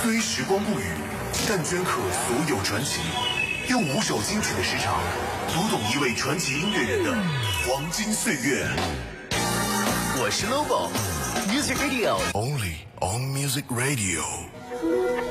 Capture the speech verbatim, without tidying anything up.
虽时光不语，但镌刻所有传奇。用五首金曲的时长，读懂一位传奇音乐人的黄金岁月。我是 Lobo，Music Radio，Only on Music Radio。